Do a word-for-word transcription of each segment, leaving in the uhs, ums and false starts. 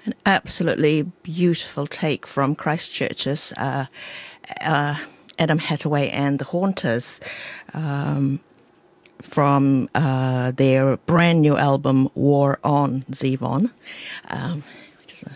An absolutely beautiful take from Christchurch's uh, uh, Adam Hathaway and the Haunters um, from uh, their brand new album War on Zevon, um, which is a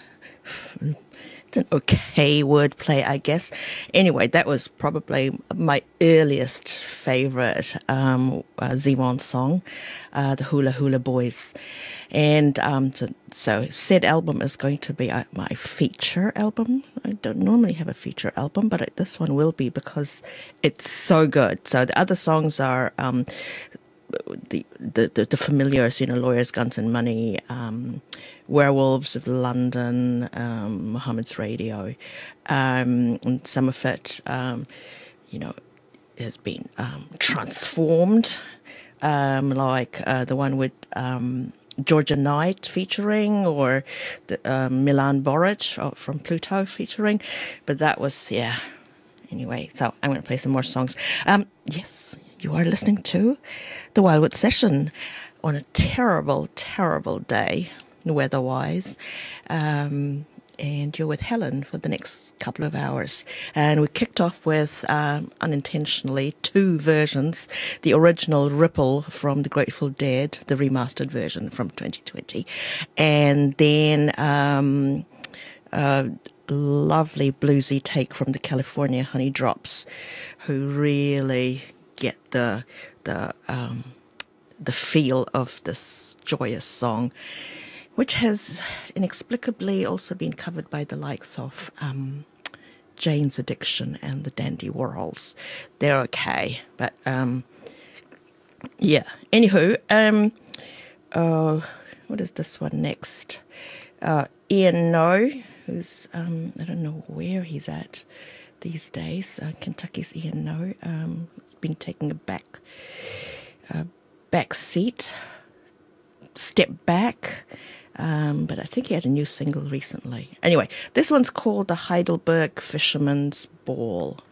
it's an okay wordplay, I guess. Anyway, that was probably my earliest favorite um, uh, Zevon song, uh, the Hula Hula Boys. And um, so, so said album is going to be uh, my feature album. I don't normally have a feature album, but it, this one will be because it's so good. So the other songs are um, the, the, the, the familiars, you know, Lawyers, Guns and Money, um, Werewolves of London, um, Muhammad's Radio, um, and some of it, um, you know, has been um, transformed, um, like uh, the one with um, Georgia Knight featuring, or the, uh, Milan Boric uh, from Pluto featuring, but that was, yeah, anyway, so I'm going to play some more songs. Um, yes, you are listening to the Wildwood Session on a terrible, terrible day, weather-wise. Um, and you're with Helen for the next couple of hours. And we kicked off with, um, unintentionally, two versions. The original Ripple from The Grateful Dead, the remastered version from twenty twenty. And then um, a lovely bluesy take from the California Honey Drops, who really get the the um, the feel of this joyous song, which has inexplicably also been covered by the likes of um, Jane's Addiction and the Dandy Warhols. They're okay, but um, yeah. Anywho, um, uh, what is this one next? Uh, Ian No, who's um, I don't know where he's at these days. Uh, Kentucky's Ian No, um, been taking a back uh, back seat, step back. Um, but I think he had a new single recently. Anyway, this one's called The Heidelberg Fisherman's Ball.